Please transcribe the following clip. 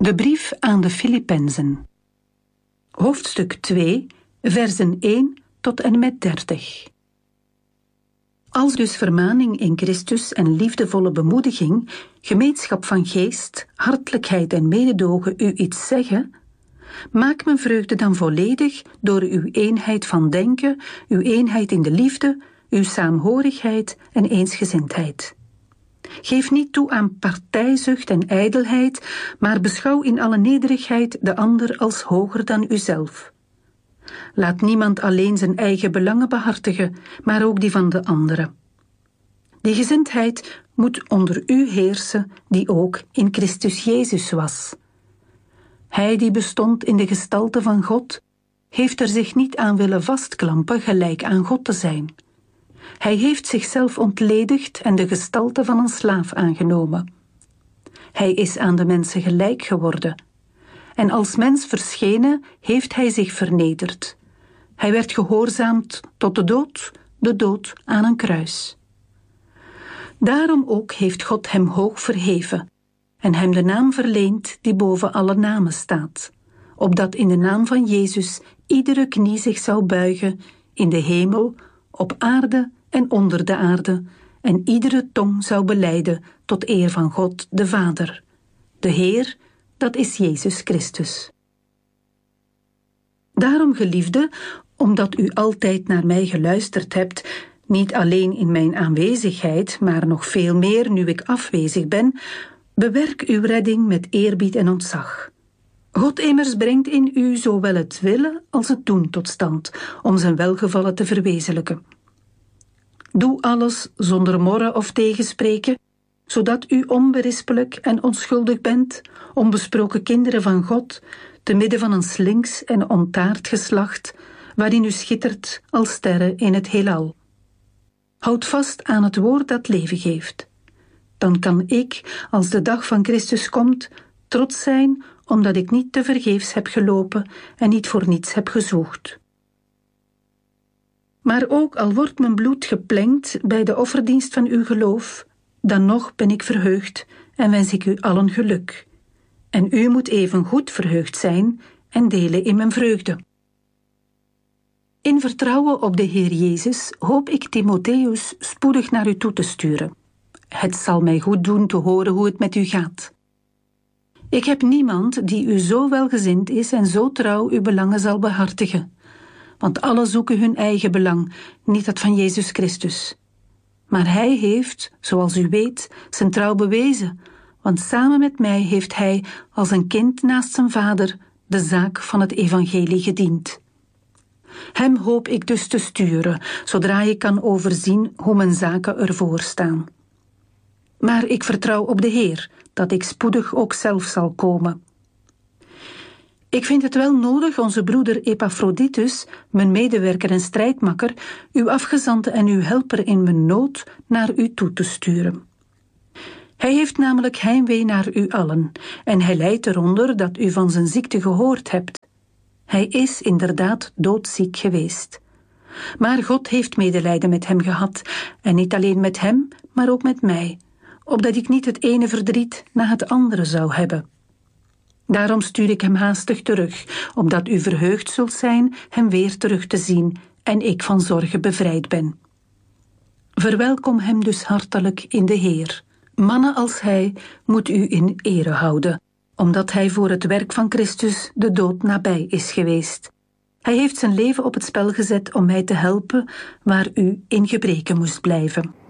De brief aan de Filippenzen. Hoofdstuk 2, versen 1 tot en met 30. Als dus vermaning in Christus en liefdevolle bemoediging, gemeenschap van geest, hartelijkheid en mededogen u iets zeggen, maak mijn vreugde dan volledig door uw eenheid van denken, uw eenheid in de liefde, uw saamhorigheid en eensgezindheid. Geef niet toe aan partijzucht en ijdelheid, maar beschouw in alle nederigheid de ander als hoger dan uzelf. Laat niemand alleen zijn eigen belangen behartigen, maar ook die van de anderen. Die gezindheid moet onder u heersen, die ook in Christus Jezus was. Hij die bestond in de gestalte van God, heeft er zich niet aan willen vastklampen gelijk aan God te zijn. Hij heeft zichzelf ontledigd en de gestalte van een slaaf aangenomen. Hij is aan de mensen gelijk geworden. En als mens verschenen heeft hij zich vernederd. Hij werd gehoorzaamd tot de dood aan een kruis. Daarom ook heeft God hem hoog verheven en hem de naam verleend die boven alle namen staat, opdat in de naam van Jezus iedere knie zich zou buigen in de hemel, op aarde en onder de aarde, en iedere tong zou belijden tot eer van God de Vader. De Heer, dat is Jezus Christus. Daarom, geliefde, omdat u altijd naar mij geluisterd hebt, niet alleen in mijn aanwezigheid, maar nog veel meer nu ik afwezig ben, bewerk uw redding met eerbied en ontzag. God immers brengt in u zowel het willen als het doen tot stand, om zijn welgevallen te verwezenlijken. Doe alles zonder morren of tegenspreken, zodat u onberispelijk en onschuldig bent, onbesproken kinderen van God, te midden van een slinks en ontaard geslacht, waarin u schittert als sterren in het heelal. Houd vast aan het woord dat leven geeft. Dan kan ik, als de dag van Christus komt, trots zijn, omdat ik niet tevergeefs heb gelopen en niet voor niets heb gezwoegd. Maar ook al wordt mijn bloed geplengd bij de offerdienst van uw geloof, dan nog ben ik verheugd en wens ik u allen geluk. En u moet even goed verheugd zijn en delen in mijn vreugde. In vertrouwen op de Heer Jezus hoop ik Timotheus spoedig naar u toe te sturen. Het zal mij goed doen te horen hoe het met u gaat. Ik heb niemand die u zo welgezind is en zo trouw uw belangen zal behartigen. Want allen zoeken hun eigen belang, niet dat van Jezus Christus. Maar hij heeft, zoals u weet, zijn trouw bewezen, want samen met mij heeft hij, als een kind naast zijn vader, de zaak van het evangelie gediend. Hem hoop ik dus te sturen, zodra ik kan overzien hoe mijn zaken ervoor staan. Maar ik vertrouw op de Heer, dat ik spoedig ook zelf zal komen. Ik vind het wel nodig onze broeder Epaphroditus, mijn medewerker en strijdmakker, uw afgezante en uw helper in mijn nood, naar u toe te sturen. Hij heeft namelijk heimwee naar u allen, en hij lijdt eronder dat u van zijn ziekte gehoord hebt. Hij is inderdaad doodziek geweest. Maar God heeft medelijden met hem gehad, en niet alleen met hem, maar ook met mij, opdat ik niet het ene verdriet na het andere zou hebben. Daarom stuur ik hem haastig terug, opdat u verheugd zult zijn hem weer terug te zien en ik van zorgen bevrijd ben. Verwelkom hem dus hartelijk in de Heer. Mannen als hij moet u in ere houden, omdat hij voor het werk van Christus de dood nabij is geweest. Hij heeft zijn leven op het spel gezet om mij te helpen waar u in gebreke moest blijven.